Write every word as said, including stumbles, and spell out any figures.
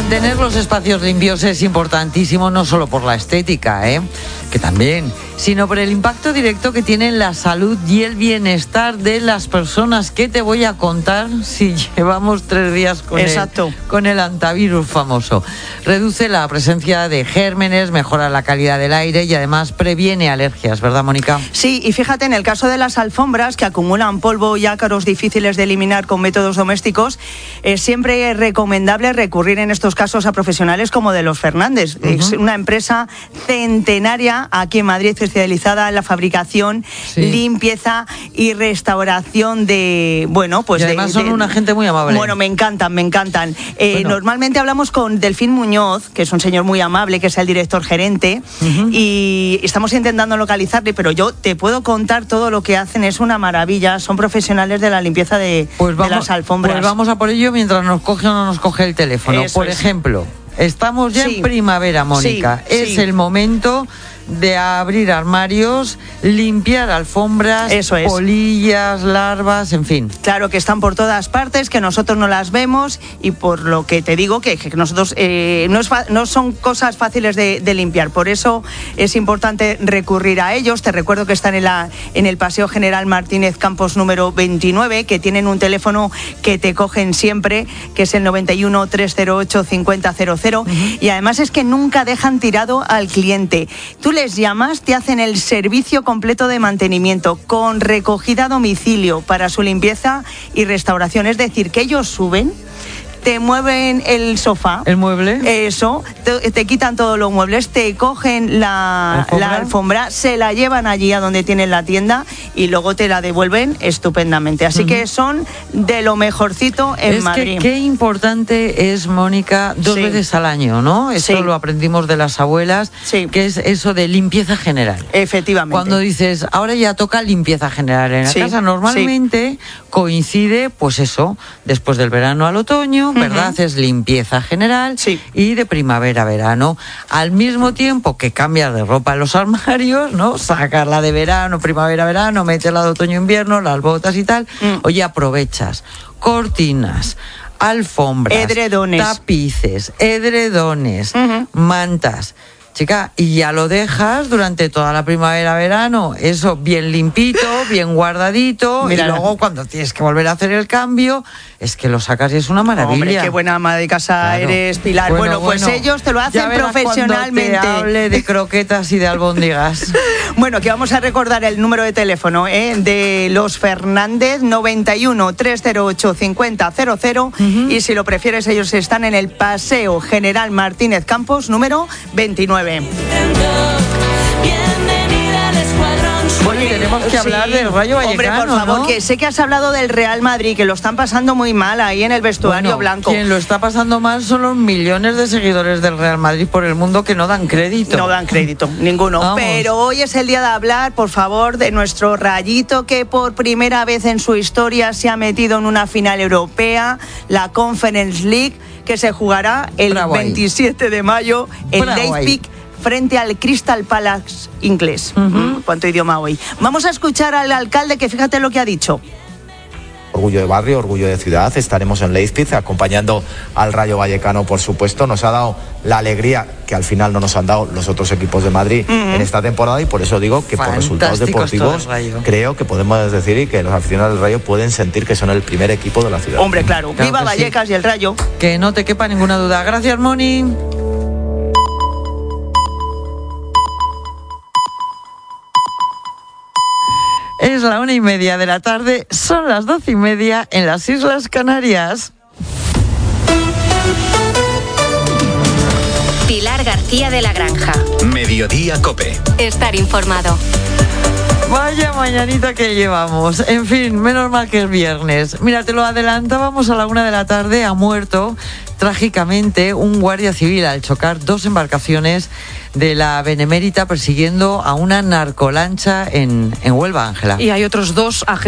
Mantener los espacios limpios es importantísimo, no solo por la estética, ¿eh? que también, sino por el impacto directo que tiene en la salud y el bienestar de las personas. ¿Qué te voy a contar si llevamos tres días con, Exacto. el, con el antivirus famoso? Reduce la presencia de gérmenes, mejora la calidad del aire y además previene alergias, ¿verdad, Mónica? Sí, y fíjate, en el caso de las alfombras que acumulan polvo y ácaros difíciles de eliminar con métodos domésticos, es siempre recomendable recurrir en estos casos a profesionales como de los Fernández. Uh-huh. Es una empresa centenaria aquí en Madrid, especializada en la fabricación, sí. limpieza y restauración de, bueno, pues y además de, son de, una gente muy amable. Bueno, me encantan, me encantan. Eh, bueno. Normalmente hablamos con Delfín Muñoz, que es un señor muy amable, que es el director gerente, uh-huh. y estamos intentando localizarle, pero yo te puedo contar todo lo que hacen, es una maravilla, son profesionales de la limpieza de, pues vamos, de las alfombras. Pues vamos a por ello mientras nos coge o no nos coge el teléfono. Eso por es. ejemplo, estamos ya sí. en primavera, Mónica. Sí, es sí. el momento de abrir armarios, limpiar alfombras, Eso es. polillas, larvas, en fin. Claro, que están por todas partes, que nosotros no las vemos y por lo que te digo que, que nosotros eh, no, es fa- no son cosas fáciles de, de limpiar. Por eso es importante recurrir a ellos. Te recuerdo que están en, la, en el Paseo General Martínez Campos número veintinueve, que tienen un teléfono que te cogen siempre, que es el noventa y uno, trescientos ocho, cincuenta cero cero. Uh-huh. Y además es que nunca dejan tirado al cliente. Tú les llamas, te hacen el servicio completo de mantenimiento con recogida a domicilio para su limpieza y restauración. Es decir, que ellos suben, te mueven el sofá. ¿El mueble? Eso, te, te quitan todos los muebles, te cogen la ¿Alfombra? la alfombra, se la llevan allí a donde tienen la tienda y luego te la devuelven estupendamente. Así uh-huh. que son de lo mejorcito en es Madrid. Que, qué importante es, Mónica, dos sí. veces al año, ¿no? Eso sí. lo aprendimos de las abuelas, sí. que es eso de limpieza general. Efectivamente. Cuando dices, ahora ya toca limpieza general en la sí. casa, normalmente sí. coincide, pues eso, después del verano al otoño, ¿verdad? Uh-huh. Es limpieza general sí. y de primavera a verano. Al mismo tiempo que cambias de ropa en los armarios, ¿no? Sacarla de verano, primavera, verano, meterla de otoño, invierno, las botas y tal. Mm. Oye, aprovechas cortinas, alfombras, edredones, tapices, edredones, uh-huh. mantas. Chica, y ya lo dejas durante toda la primavera, verano, eso bien limpito, bien guardadito, Mira, y luego cuando tienes que volver a hacer el cambio, es que lo sacas y es una maravilla. Hombre, qué buena ama de casa claro. eres, Pilar. Bueno, bueno, pues bueno, ellos te lo hacen profesionalmente. Cuando te hable de croquetas y de albóndigas. Bueno, que vamos a recordar el número de teléfono ¿eh? de los Fernández, noventa y uno, trescientos ocho, cincuenta cero cero, uh-huh. y si lo prefieres, ellos están en el Paseo General Martínez Campos, número veintinueve. Bueno, y tenemos que hablar sí. del Rayo Vallecano, Hombre, por favor, ¿no? que sé que has hablado del Real Madrid, que lo están pasando muy mal ahí en el vestuario bueno, blanco. Quien lo está pasando mal son los millones de seguidores del Real Madrid por el mundo que no dan crédito. No dan crédito, ninguno. Vamos. Pero hoy es el día de hablar, por favor, de nuestro Rayito, que por primera vez en su historia se ha metido en una final europea, la Conference League, que se jugará el Bravo veintisiete ahí. de mayo en Bravo Leipzig. Ahí. Frente al Crystal Palace inglés. Uh-huh. ¿Cuánto idioma hoy? Vamos a escuchar al alcalde, que fíjate lo que ha dicho. Orgullo de barrio, orgullo de ciudad. Estaremos en Leipzig acompañando al Rayo Vallecano, por supuesto. Nos ha dado la alegría que al final no nos han dado los otros equipos de Madrid uh-huh. en esta temporada, y por eso digo que por resultados deportivos creo que podemos decir que los aficionados del Rayo pueden sentir que son el primer equipo de la ciudad. Hombre, claro. claro Viva Vallecas sí. y el Rayo. Que no te quepa ninguna duda. Gracias, Moni. Es la una y media de la tarde, son las doce y media en las Islas Canarias. Pilar García de la Granja. Mediodía COPE. Estar informado. Vaya mañanita que llevamos. En fin, menos mal que es viernes. Mira, te lo adelantábamos a la una de la tarde. Ha muerto trágicamente un guardia civil al chocar dos embarcaciones de la Benemérita persiguiendo a una narcolancha en, en Huelva, Ángela. Y hay otros dos agentes